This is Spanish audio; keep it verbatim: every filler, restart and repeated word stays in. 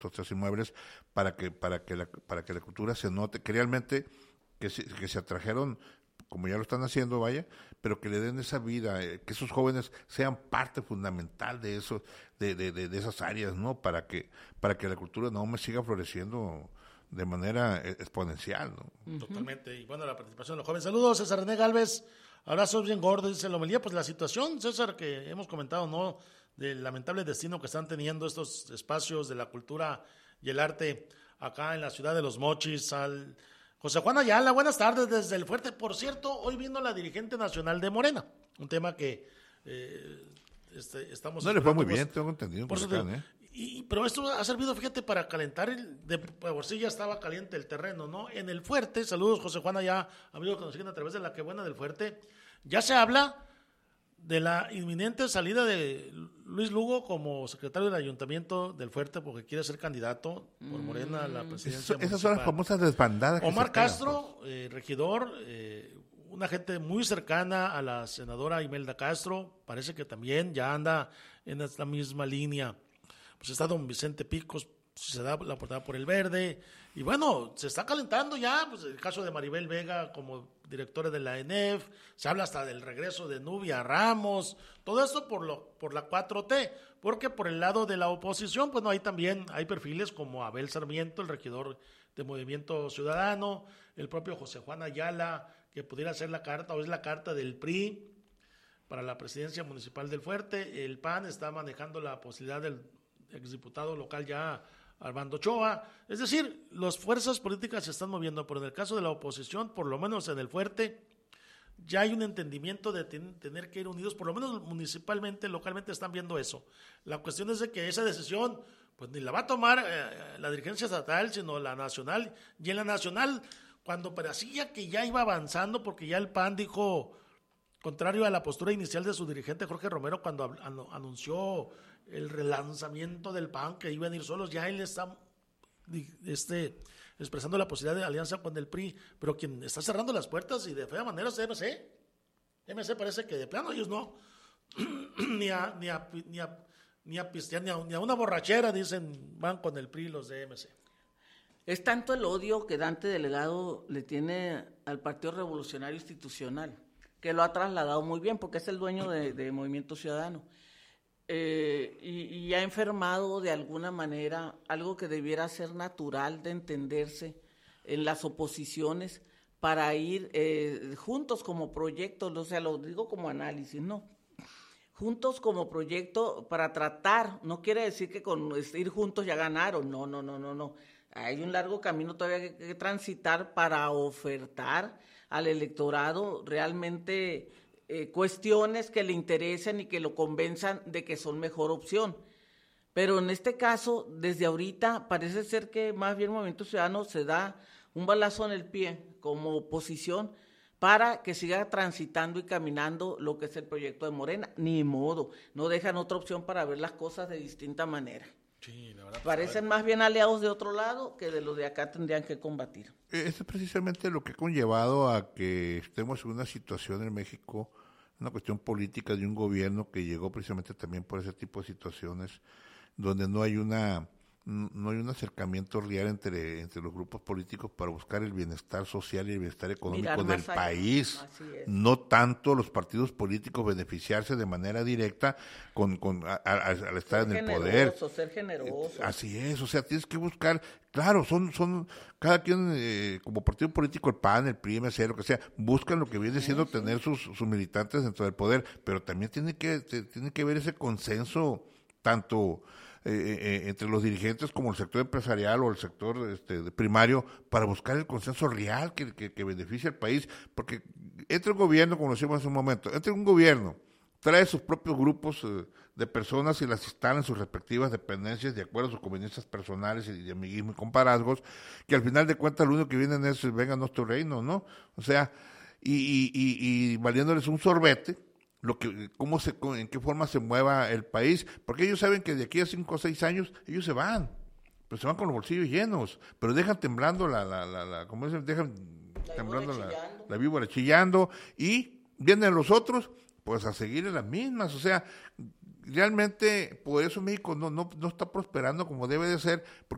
estos inmuebles para que para que la para que la cultura se note, que realmente que se, que se atrajeron, como ya lo están haciendo, vaya, pero que le den esa vida, eh, que esos jóvenes sean parte fundamental de eso, de, de, de, de esas áreas, ¿no? Para que para que la cultura no me siga floreciendo de manera exponencial, ¿no? Uh-huh. Totalmente. Y bueno, la participación de los jóvenes. Saludos, César René Galvez. Abrazos bien gordos, dice la homelía. Pues la situación, César, que hemos comentado, ¿no? Del lamentable destino que están teniendo estos espacios de la cultura y el arte acá en la ciudad de Los Mochis. Al José Juan Ayala, buenas tardes desde el Fuerte. Por cierto, hoy vino la dirigente nacional de Morena, un tema que eh, este, estamos... No le fue muy bien, tengo entendido. Por eso, ¿eh? y, pero esto ha servido, fíjate, para calentar, el, de por sí ya estaba caliente el terreno, ¿no? En el Fuerte, saludos José Juan Ayala, amigos que nos siguen a través de la Que Buena del Fuerte, ya se habla de la inminente salida de Luis Lugo como secretario del Ayuntamiento del Fuerte porque quiere ser candidato por Morena a la presidencia municipal. Esas son las famosas desbandadas. Omar Castro, eh, regidor, eh, una gente muy cercana a la senadora Imelda Castro, parece que también ya anda en esta misma línea. Pues está don Vicente Picos, si se da la oportunidad por el Verde, y bueno, se está calentando ya, pues el caso de Maribel Vega como directora de la E N E F, se habla hasta del regreso de Nubia Ramos, todo esto por lo por la cuatro T, porque por el lado de la oposición, pues no, hay también, hay perfiles como Abel Sarmiento, el regidor de Movimiento Ciudadano, el propio José Juan Ayala, que pudiera ser la carta, o es la carta del P R I para la presidencia municipal del Fuerte. El P A N está manejando la posibilidad del exdiputado local ya Armando Ochoa, es decir, las fuerzas políticas se están moviendo, pero en el caso de la oposición, por lo menos en el Fuerte, ya hay un entendimiento de ten, tener que ir unidos, por lo menos municipalmente, localmente están viendo eso. La cuestión es de que esa decisión, pues ni la va a tomar eh, la dirigencia estatal, sino la nacional, y en la nacional, cuando parecía que ya iba avanzando, porque ya el P A N dijo, contrario a la postura inicial de su dirigente Jorge Romero, cuando anunció el relanzamiento del P A N, que iban a ir solos, ya él está este, expresando la posibilidad de alianza con el P R I, pero quien está cerrando las puertas y de fea manera es M C. M C parece que de plano ellos no, ni a ni a, ni a, ni a pistear, ni a, ni a una borrachera, dicen, van con el P R I los de M C. Es tanto el odio que Dante Delgado le tiene al Partido Revolucionario Institucional, que lo ha trasladado muy bien, porque es el dueño de, de Movimiento Ciudadano. Eh, y, y ha enfermado de alguna manera algo que debiera ser natural de entenderse en las oposiciones para ir eh, juntos como proyectos, o sea, lo digo como análisis, ¿no? Juntos como proyecto para tratar, no quiere decir que con ir juntos ya ganaron, no, no, no, no, no. Hay un largo camino todavía que, que transitar para ofertar al electorado realmente Eh, cuestiones que le interesen y que lo convenzan de que son mejor opción. Pero en este caso, desde ahorita, parece ser que más bien Movimiento Ciudadano se da un balazo en el pie como oposición para que siga transitando y caminando lo que es el proyecto de Morena. Ni modo, no dejan otra opción para ver las cosas de distinta manera. Sí, la verdad, parecen más bien aliados de otro lado que de los de acá tendrían que combatir. Eso es precisamente lo que ha conllevado a que estemos en una situación en México, una cuestión política de un gobierno que llegó precisamente también por ese tipo de situaciones, donde no hay una no hay un acercamiento real entre, entre los grupos políticos para buscar el bienestar social y el bienestar económico del allá. país, no tanto los partidos políticos beneficiarse de manera directa con, con a, a, al estar ser en el poder. Ser generoso. Así es, o sea, tienes que buscar, claro, son, son cada quien eh, como partido político, el P A N, el P R I, M C, lo que sea, buscan lo que viene siendo sí, tener sí. sus, sus militantes dentro del poder, pero también tiene que, tiene que ver ese consenso tanto Eh, eh, entre los dirigentes como el sector empresarial o el sector este, primario para buscar el consenso real que, que, que beneficie al país, porque entre un gobierno, como decíamos hace un momento, entre un gobierno, trae sus propios grupos eh, de personas y las instala en sus respectivas dependencias de acuerdo a sus conveniencias personales y de amiguismo y compadrazgos, que al final de cuentas lo único que vienen es venga a nuestro reino, ¿no? O sea, y, y, y, y valiéndoles un sorbete, lo que, cómo se, en qué forma se mueva el país, porque ellos saben que de aquí a cinco o seis años ellos se van, pero se van con los bolsillos llenos, pero dejan temblando la, la, la, la como dicen, dejan la temblando víbora la, la víbora chillando, y vienen los otros, pues a seguir en las mismas, o sea, realmente por eso México no, no, no está prosperando como debe de ser, porque